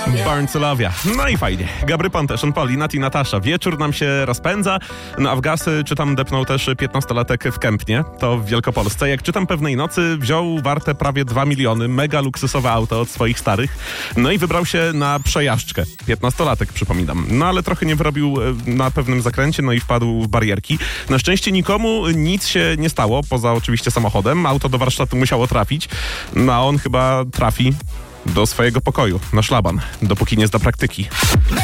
Born to Love ya. No i fajnie. Gabry Ponte, Sean Paul, Nat i Natasza. Wieczór nam się rozpędza. No a w gasy czytam depnął też 15-latek w Kępnie. To w Wielkopolsce. Jak czytam pewnej nocy, wziął warte prawie 2 miliony, mega luksusowe auto od swoich starych. No i wybrał się na przejażdżkę. 15-latek, przypominam. No ale trochę nie wyrobił na pewnym zakręcie, no i wpadł w barierki. Na szczęście nikomu nic się nie stało, poza oczywiście samochodem. Auto do warsztatu musiało trafić. No a on chyba trafi do swojego pokoju, na szlaban, dopóki nie zda praktyki.